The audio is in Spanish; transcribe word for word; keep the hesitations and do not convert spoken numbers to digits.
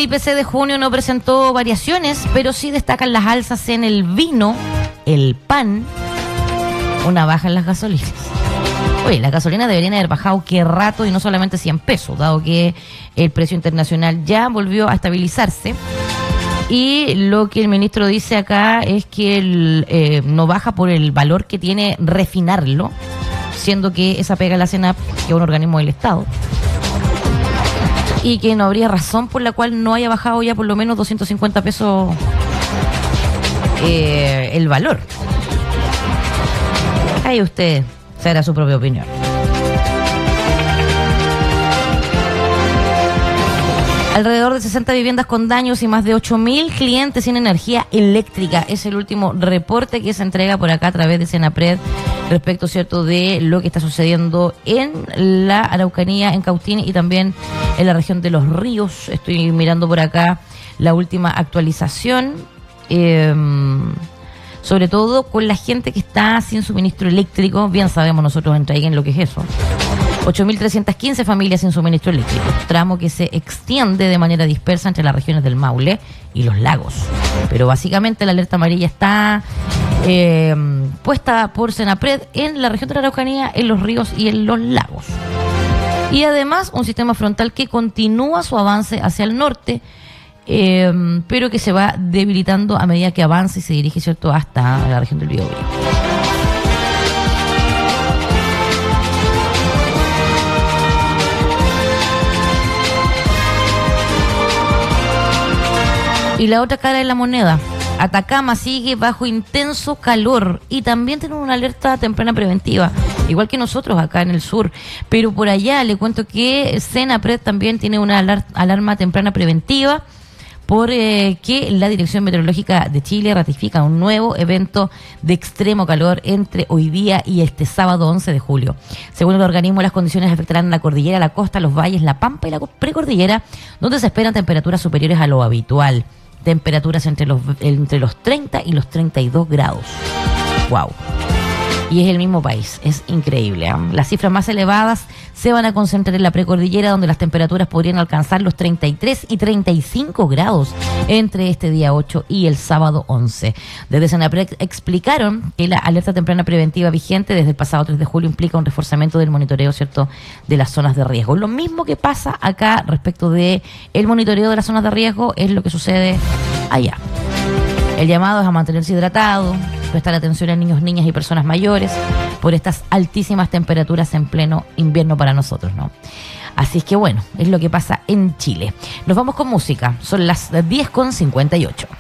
I P C de junio no presentó variaciones, pero sí destacan las alzas en el vino, el pan, una baja en las gasolinas. Oye, las gasolinas deberían haber bajado qué rato y no solamente cien pesos, dado que el precio internacional ya volvió a estabilizarse. Y lo que el ministro dice acá es que el, eh, no baja por el valor que tiene refinarlo, siendo que esa pega la CENAP, que es un organismo del Estado, y que no habría razón por la cual no haya bajado ya por lo menos doscientos cincuenta pesos eh, el valor. Ahí usted se hará su propia opinión. Alrededor de sesenta viviendas con daños y más de ocho mil clientes sin energía eléctrica. Es el último reporte que se entrega por acá a través de Senapred respecto, cierto, de lo que está sucediendo en la Araucanía, en Cautín y también en la región de Los Ríos. Estoy mirando por acá la última actualización, eh, sobre todo con la gente que está sin suministro eléctrico. Bien sabemos nosotros en Traiguén lo que es eso. ocho mil trescientas quince familias sin suministro eléctrico, tramo que se extiende de manera dispersa entre las regiones del Maule y los lagos. Pero básicamente la alerta amarilla está eh, puesta por Senapred en la región de la Araucanía, en los ríos y en los lagos. Y además un sistema frontal que continúa su avance hacia el norte, eh, pero que se va debilitando a medida que avanza y se dirige, cierto, hasta la región del Biobío. Y la otra cara de la moneda, Atacama sigue bajo intenso calor y también tiene una alerta temprana preventiva, igual que nosotros acá en el sur. Pero por allá le cuento que Senapred también tiene una alar- alarma temprana preventiva por eh, que la Dirección Meteorológica de Chile ratifica un nuevo evento de extremo calor entre hoy día y este sábado once de julio. Según el organismo, las condiciones afectarán la cordillera, la costa, los valles, la pampa y la precordillera, donde se esperan temperaturas superiores a lo habitual. Temperaturas entre los entre los treinta y los treinta y dos grados. Wow. Y es el mismo país, es increíble, ¿eh? Las cifras más elevadas se van a concentrar en la precordillera, donde las temperaturas podrían alcanzar los treinta y tres y treinta y cinco grados entre este día ocho y el sábado once. Desde Senapred explicaron que la alerta temprana preventiva vigente desde el pasado tres de julio implica un reforzamiento del monitoreo, cierto, de las zonas de riesgo. Lo mismo que pasa acá respecto de el monitoreo de las zonas de riesgo es lo que sucede allá. El llamado es a mantenerse hidratado, prestar atención a niños, niñas y personas mayores por estas altísimas temperaturas en pleno invierno para nosotros, ¿no? Así es que bueno, es lo que pasa en Chile. Nos vamos con música. Son las diez con cincuenta y ocho.